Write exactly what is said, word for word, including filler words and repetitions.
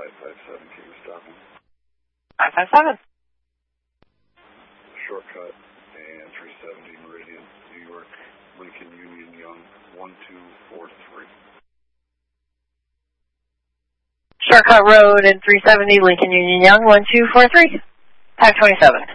five five seven, can you stop me? five five seven. Shortcut and three seventy Meridian, New York, Lincoln Union Young, one two four three. Shortcut Road and three seventy Lincoln Union Young, one two four three. five twenty-seven.